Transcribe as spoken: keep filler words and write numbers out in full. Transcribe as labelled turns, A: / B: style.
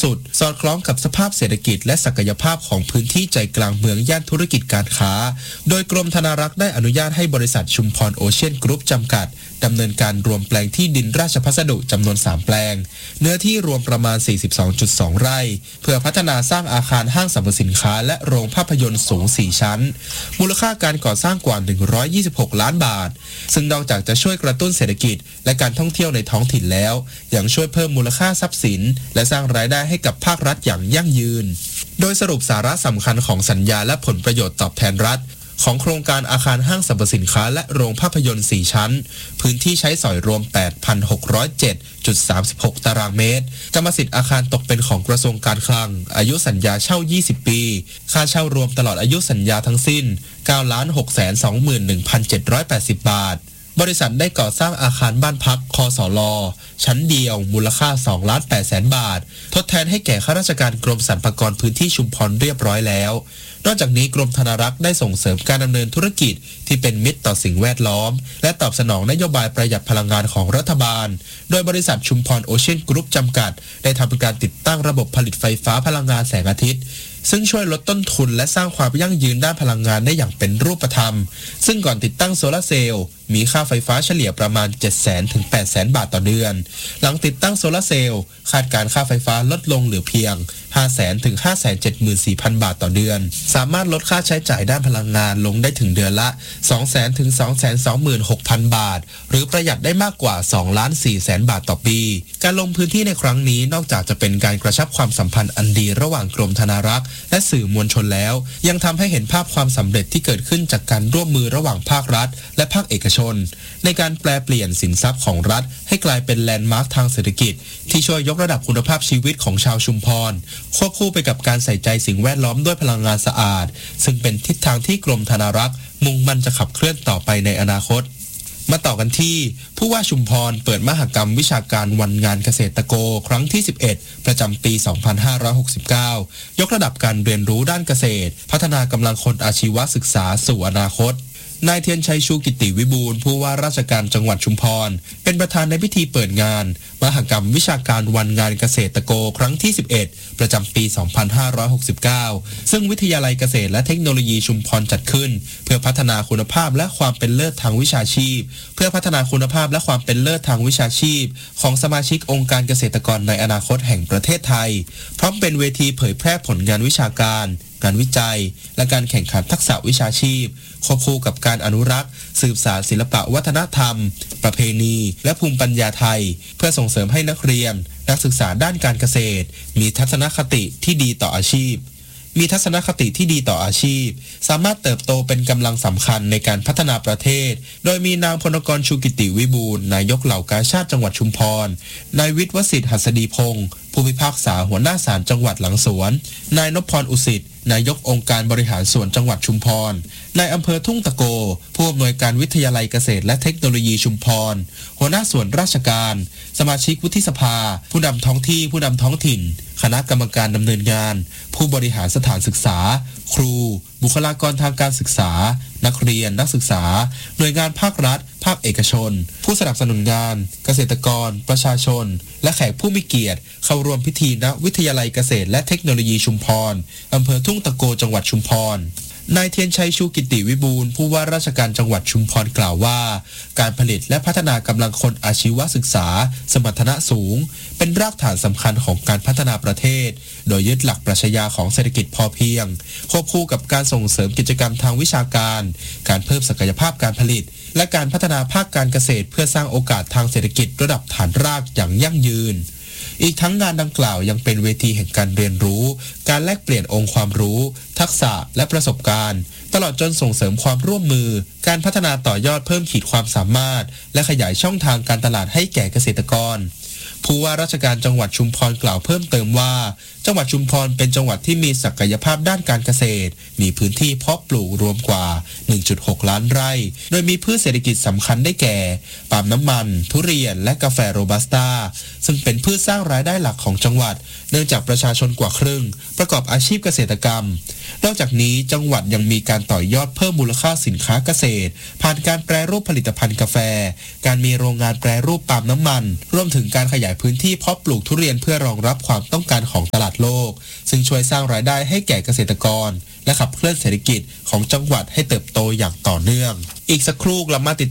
A: สุดสอดคล้องกับสภาพเศรษฐกิจและศักยภาพของพื้นที่ใจกลางเมืองย่านธุรกิจการค้าโดยกรมธนารักษ์ได้อนุญาตให้บริษัทชุมพรโอเชียนกรุ๊ปจำกัดดำเนินการรวมแปลงที่ดินราชพัสดุจำนวนสามแปลงเนื้อที่รวมประมาณ สี่สิบสองจุดสอง ไร่เพื่อพัฒนาสร้างอาคารห้างสรรพสินค้าและโรงภาพยนตร์สูงสี่ชั้นมูลค่าการก่อสร้างกว่าหนึ่งร้อยยี่สิบหกล้านบาทซึ่งนอกจากจะช่วยกระตุ้นเศรษฐกิจและการท่องเที่ยวในท้องถิ่นแล้วยังช่วยเพิ่มมูลค่าทรัพย์สินและสร้างรายได้ให้กับภาครัฐอย่างยั่งยืนโดยสรุปสาระสำคัญของสัญญาและผลประโยชน์ตอบแทนรัฐของโครงการอาคารห้างสรรพสินค้าและโรงภาพยนตร์สี่ชั้นพื้นที่ใช้สอยรวม แปดพันหกร้อยเจ็ดจุดสามหก ตารางเมตรกรรมสิทธิ์อาคารตกเป็นของกระทรวงการคลังอายุสัญญาเช่ายี่สิบปีค่าเช่ารวมตลอดอายุสัญญาทั้งสิ้น เก้าล้านหกแสนสองหมื่นหนึ่งพันเจ็ดร้อยแปดสิบ บาทบริษัทได้ก่อสร้างอาคารบ้านพักคสล.ชั้นเดียวมูลค่า สองล้านแปดแสน บาททดแทนให้แก่ข้าราชการกรมสรรพากรพื้นที่ชุมพรเรียบร้อยแล้วนอกจากนี้กรมธนารักษ์ได้ส่งเสริมการดำเนินธุรกิจที่เป็นมิตรต่อสิ่งแวดล้อมและตอบสนองนโยบายประหยัดพลังงานของรัฐบาลโดยบริษัทชุมพรโอเชียนกรุ๊ปจำกัดได้ทำการติดตั้งระบบผลิตไฟฟ้าพลังงานแสงอาทิตย์ซึ่งช่วยลดต้นทุนและสร้างความยั่งยืนด้านพลังงานได้อย่างเป็นรูปธรรมซึ่งก่อนติดตั้งโซลาร์เซลล์มีค่าไฟฟ้าเฉลี่ยประมาณ เจ็ดแสน ถึง แปดแสน บาทต่อเดือนหลังติดตั้งโซลาร์เซลล์คาดการค่าไฟฟ้าลดลงเหลือเพียง ห้าแสน ถึง ห้าแสนเจ็ดหมื่นสี่พัน บาทต่อเดือนสามารถลดค่าใช้จ่ายด้านพลังงานลงได้ถึงเดือนละ สองแสน ถึง สองแสนสองหมื่นหกพัน บาทหรือประหยัดได้มากกว่า สองล้านสี่แสน บาทต่อปีการลงพื้นที่ในครั้งนี้นอกจากจะเป็นการกระชับความสัมพันธ์อันดีระหว่างกรมธนารักษ์และสื่อมวลชนแล้วยังทำให้เห็นภาพความสำเร็จที่เกิดขึ้นจากการร่วมมือระหว่างภาครัฐและภาคเอกชนในการแปลเปลี่ยนสินทรัพย์ของรัฐให้กลายเป็นแลนด์มาร์คทางเศรษฐกิจที่ช่วยยกระดับคุณภาพชีวิตของชาวชุมพรควบคู่ไปกับการใส่ใจสิ่งแวดล้อมด้วยพลังงานสะอาดซึ่งเป็นทิศทางที่กรมธนารักษ์มุ่งมั่นจะขับเคลื่อนต่อไปในอนาคตมาต่อกันที่ผู้ว่าชุมพรเปิดมหกรรมวิชาการวันงานเกษตรโกครั้งที่สิบเอ็ดประจำปีสองพันห้าร้อยหกสิบเก้ายกระดับการเรียนรู้ด้านเกษตรพัฒนากำลังคนอาชีวศึกษาสู่อนาคตนายเทียนชัยชูกิติวิบูลย์ผู้ว่าราชการจังหวัดชุมพรเป็นประธานในพิธีเปิดงานมหกรรมวิชาการวันงานเกษตรโกครั้งที่สิบเอ็ดประจำปีสองพันห้าร้อยหกสิบเก้าซึ่งวิทยาลัยเกษตรและเทคโนโลยีชุมพรจัดขึ้นเพื่อพัฒนาคุณภาพและความเป็นเลิศทางวิชาชีพเพื่อพัฒนาคุณภาพและความเป็นเลิศทางวิชาชีพของสมาชิกองค์การเกษตรกรในอนาคตแห่งประเทศไทยพร้อมเป็นเวทีเผยแพร่ผลงานวิชาการการวิจัยและการแข่งขันทักษะวิชาชีพควบคู่กับการอนุรักษ์สืบสานศิลปะวัฒนธรรมประเพณีและภูมิปัญญาไทยเพื่อส่งเสริมให้นักเรียนนักศึกษาด้านการเกษตรมีทัศนคติที่ดีต่ออาชีพมีทัศนคติที่ดีต่ออาชีพสามารถเติบโตเป็นกำลังสำคัญในการพัฒนาประเทศโดยมีนางพลกรชูกิติวิบูลย์นายกเหล่ากาชาดจังหวัดชุมพรนายวิทย์วสิทธิ์หัสดีพงศ์ผู้พิพากษาหัวหน้าศาลจังหวัดหลังสวนนายนพพรอุสิทธิ์นายกองค์การบริหารส่วนจังหวัดชุมพรนายอำเภอทุ่งตะโกผู้อำนวยการวิทยาลัยเกษตรและเทคโนโลยีชุมพรหัวหน้าส่วนราชการสมาชิกวุฒิสภาผู้นำท้องที่ผู้นำท้องถิ่นคณะกรรมการดำเนินงานผู้บริหารสถานศึกษาครูบุคลากรทางการศึกษานักเรียนนักศึกษาหน่วยงานภาครัฐภาคเอกชนผู้สนับสนุนงานเกษตรกรประชาชนและแขกผู้มีเกียรติเข้าร่วมพิธีณวิทยาลัยเกษตรและเทคโนโลยีชุมพรอำเภอทุ่งตะโกจังหวัดชุมพรนายเทียนชัยชูกิติวิบูลย์ผู้ว่าราชการจังหวัดชุมพรกล่าวว่าการผลิตและพัฒนากำลังคนอาชีวศึกษาสมรรถนะสูงเป็นรากฐานสำคัญของการพัฒนาประเทศโดยยึดหลักปรัชญาของเศรษฐกิจพอเพียงควบคู่กับการส่งเสริมกิจกรรมทางวิชาการการเพิ่มศักยภาพการผลิตและการพัฒนาภาคการเกษตรเพื่อสร้างโอกาสทางเศรษฐกิจระดับฐานรากอย่างยั่งยืนอีกทั้งงานดังกล่าวยังเป็นเวทีแห่งการเรียนรู้การแลกเปลี่ยนองค์ความรู้ทักษะและประสบการณ์ตลอดจนส่งเสริมความร่วมมือการพัฒนาต่อยอดเพิ่มขีดความสามารถและขยายช่องทางการตลาดให้แก่เกษตรกรผู้ว่าราชการจังหวัดชุมพรกล่าวเพิ่มเติมว่าจังหวัดชุมพรเป็นจังหวัดที่มีศักยภาพด้านการเกษตรมีพื้นที่เพาะปลูกรวมกว่า หนึ่งจุดหก ล้านไร่โดยมีพืชเศรษฐกิจสำคัญได้แก่ปาล์มน้ำมันทุเรียนและกาแฟโรบัสต้าซึ่งเป็นพืชสร้างรายได้หลักของจังหวัดเนื่องจากประชาชนกว่าครึ่งประกอบอาชีพเกษตรกรรมนอกจากนี้จังหวัดยังมีการต่อยอดเพิ่มมูลค่าสินค้าเกษตรผ่านการแปรรูปผลิตภัณฑ์กาแฟการมีโรงงานแปรรูปปาล์มน้ำมันรวมถึงการขยายพื้นที่เพาะปลูกทุเรียนเพื่อรองรับความต้องการของตลาดโลกซึ่งช่วยสร้างรายได้ให้แก่เกษตรกรและขับเคลื่อนเศรษฐกิจของจังหวัดให้เติบโตอย่างต่อเนื่องอีกสักครู่กลับมาติด